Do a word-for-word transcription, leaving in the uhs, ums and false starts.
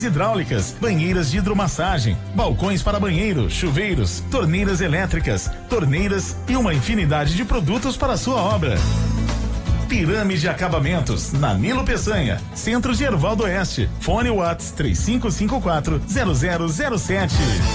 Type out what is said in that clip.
hidráulicas, banheiras de hidromassagem, balcões para banheiro, chuveiros, torneiras elétricas, torneiras e uma infinidade de produtos para a sua obra. Pirâmide Acabamentos, na Nilo Peçanha, Centro de Erval do Oeste. Fone Whats três cinco cinco quatro zero zero zero sete.